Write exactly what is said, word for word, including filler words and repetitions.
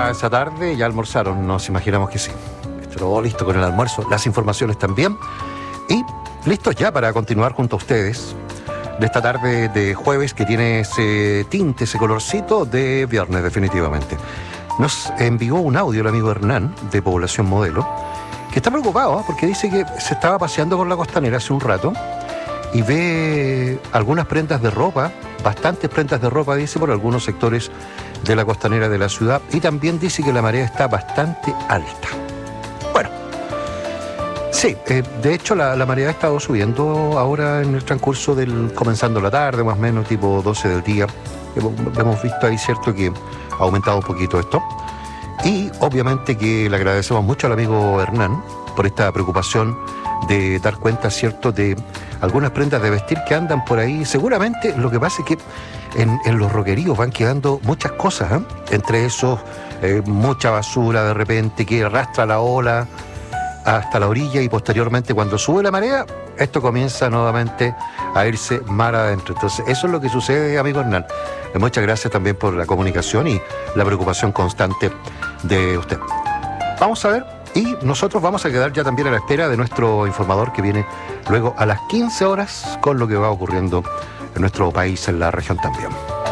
está esa tarde? ¿Ya almorzaron? Nos imaginamos que sí. Todo listo con el almuerzo, las informaciones también. Y listos ya para continuar junto a ustedes de esta tarde de jueves que tiene ese tinte, ese colorcito de viernes definitivamente. Nos envió un audio el amigo Hernán de Población Modelo, que está preocupado ¿eh? porque dice que se estaba paseando por la costanera hace un rato y ve algunas prendas de ropa, bastantes prendas de ropa, dice, por algunos sectores de la costanera de la ciudad, y también dice que la marea está bastante alta. Bueno, sí, eh, de hecho la, la marea ha estado subiendo ahora en el transcurso del, comenzando la tarde, más o menos tipo doce del día. Hemos, hemos visto ahí, cierto, que ha aumentado un poquito esto. Y obviamente que le agradecemos mucho al amigo Hernán por esta preocupación de dar cuenta, cierto, de algunas prendas de vestir que andan por ahí. Seguramente lo que pasa es que en, en los roqueríos van quedando muchas cosas, ¿eh? Entre esos, eh, mucha basura de repente que arrastra la ola hasta la orilla, y posteriormente cuando sube la marea, esto comienza nuevamente a irse mar adentro. Entonces eso es lo que sucede, amigo Hernán. Muchas gracias también por la comunicación y la preocupación constante de usted. Vamos a ver, y nosotros vamos a quedar ya también a la espera de nuestro informador que viene luego a las quince horas con lo que va ocurriendo en nuestro país, en la región también.